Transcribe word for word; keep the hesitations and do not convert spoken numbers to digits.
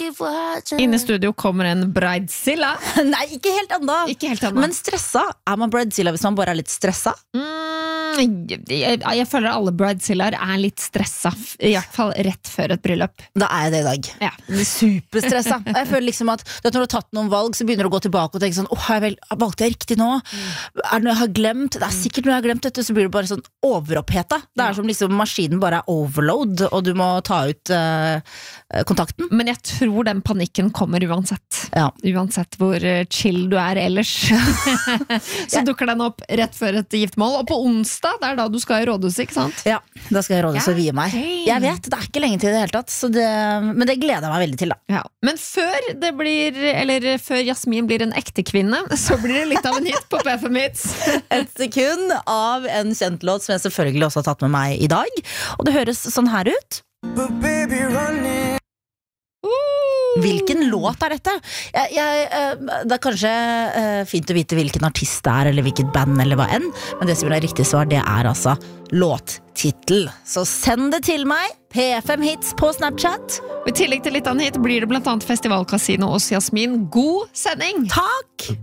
Inne i studio kommer en bridezilla. Nei, ikke helt enda. Ikke helt enda. Men stressa, er man bridezilla hvis man bare er litt stressa? Mm, jeg, jeg føler alle bridezillaer er litt stressa, i hvert fall rett før et bryllup. Da er jeg det i dag. Ja. Superstressa. Jeg føler liksom at når du har tatt noen valg, så begynner du å gå tilbake og tenke sånn, åh, jeg vel, valgte jeg riktig nå? Mm. Er det noe jeg har glemt? Det er sikkert noe jeg har glemt, dette, så blir du bare sånn overoppheta. Det er som liksom maskinen bare er overload, og du må ta ut uh, kontakten. Men jeg tror den panikken kommer uansett. Ja. Uansett hvor chill du er ellers. Så dukker den opp rett før et giftmål. Og på onsdag, det er da du skal i rådhuset, ikke sant? Ja, da skal jeg i rådhuset og vie meg. Jeg vet, det er ikke lenge til det hele tatt, så det, men det gleder jeg meg veldig til da. Ja. Men før det blir, eller før Jasmin blir en ekte kvinne, så blir det litt av en hit på P F M Hits. Et sekund av en kjent låt som jeg selvfølgelig også har tatt med meg i dag. Og det høres sånn her ut. But baby, running. Hvilken låt er dette? Jeg, jeg, det er kanskje uh, fint å vite hvilken artist det er, eller hvilket band, eller hva enn. Men det som er riktig svar, det er altså låttittel. Så send det til meg, P F M Hits på Snapchat. Og i tillegg til litt av en hit blir det blant annet Festivalkasino hos Jasmin. God sending! Takk!